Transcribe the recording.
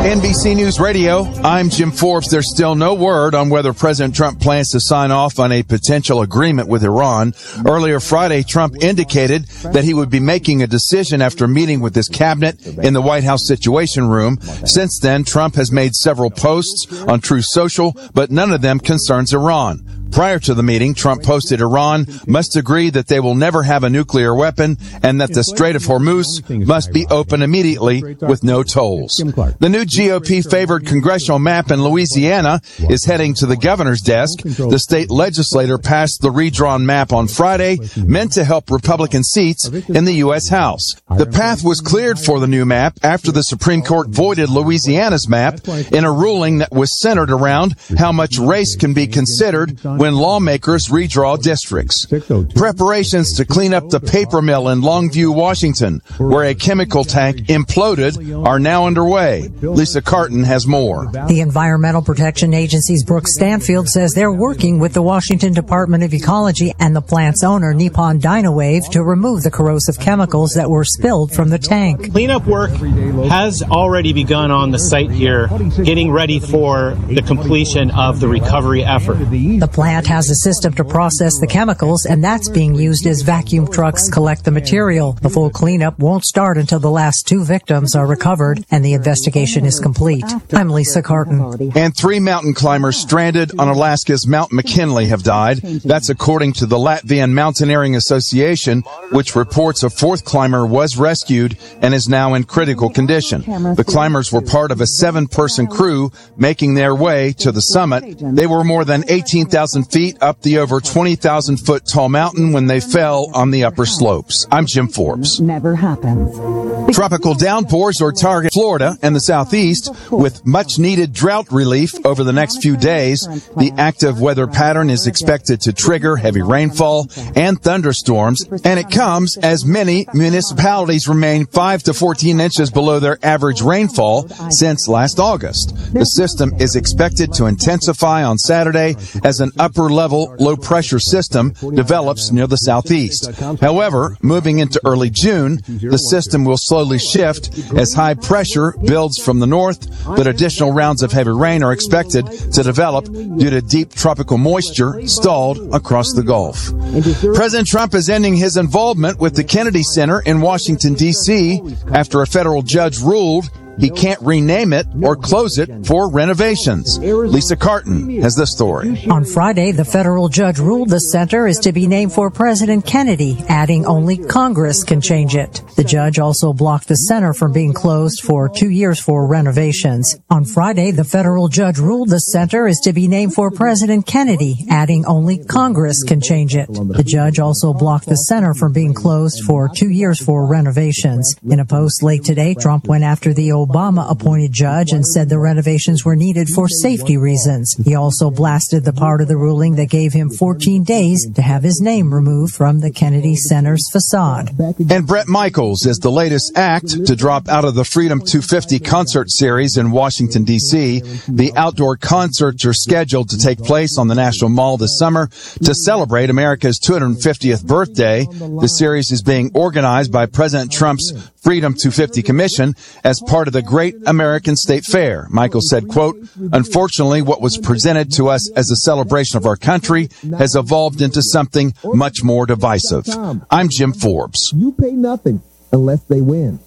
NBC News Radio, I'm Jim Forbes. There's still no word on whether President Trump plans to sign off on a potential agreement with Iran. Earlier Friday, Trump indicated that he would be making a decision after meeting with his cabinet in the White House Situation Room. Since then, Trump has made several posts on Truth Social, but none of them concerns Iran. Prior to the meeting, Trump posted Iran must agree that they will never have a nuclear weapon and that the Strait of Hormuz must be open immediately with no tolls. The new GOP-favored congressional map in Louisiana is heading to the governor's desk. The state legislature passed the redrawn map on Friday, meant to help Republican seats in the U.S. House. The path was cleared for the new map after the Supreme Court voided Louisiana's map in a ruling that was centered around how much race can be considered when lawmakers redraw districts. Preparations to clean up the paper mill in Longview, Washington, where a chemical tank imploded, are now underway. Lisa Carton has more. The Environmental Protection Agency's Brooke Stanfield says they're working with the Washington Department of Ecology and the plant's owner, Nippon Dynawave, to remove the corrosive chemicals that were spilled from the tank. Cleanup work has already begun on the site here, getting ready for the completion of the recovery effort. The plant has a system to process the chemicals, and that's being used as vacuum trucks collect the material. The full cleanup won't start until the last 2 victims are recovered and the investigation is complete. I'm Lisa Carton. And 3 mountain climbers stranded on Alaska's Mount McKinley have died. That's according to the Latvian Mountaineering Association, which reports a 4th climber was rescued and is now in critical condition. The climbers were part of a 7-person crew making their way to the summit. They were more than 18,000 feet up the over 20,000-foot tall mountain when they fell on the upper slopes. I'm Jim Forbes. Never happens. Tropical downpours are targeting Florida and the southeast with much-needed drought relief over the next few days. The active weather pattern is expected to trigger heavy rainfall and thunderstorms, and it comes as many municipalities remain 5 to 14 inches below their average rainfall since last August. The system is expected to intensify on Saturday as an upper-level low-pressure system develops near the southeast. However, moving into early June, the system will slowly shift as high pressure builds from the north, but additional rounds of heavy rain are expected to develop due to deep tropical moisture stalled across the Gulf. President Trump is ending his involvement with the Kennedy Center in Washington, D.C. after a federal judge ruled he can't rename it or close it for renovations. Lisa Carton has the story. On Friday, the federal judge ruled the center is to be named for President Kennedy, adding only Congress can change it. The judge also blocked the center from being closed for 2 years for renovations. On Friday, the federal judge ruled the center is to be named for President Kennedy, adding only Congress can change it. The judge also blocked the center from being closed for 2 years for renovations. In a post late today, Trump went after the Obama-appointed judge and said the renovations were needed for safety reasons. He also blasted the part of the ruling that gave him 14 days to have his name removed from the Kennedy Center's facade. And Bret Michaels is the latest act to drop out of the Freedom 250 concert series in Washington, D.C. The outdoor concerts are scheduled to take place on the National Mall this summer to celebrate America's 250th birthday. The series is being organized by President Trump's Freedom 250 Commission as part of the Great American State Fair. Michaels said, quote, "Unfortunately, what was presented to us as a celebration of our country has evolved into something much more divisive." I'm Jim Forbes. You pay nothing unless they win.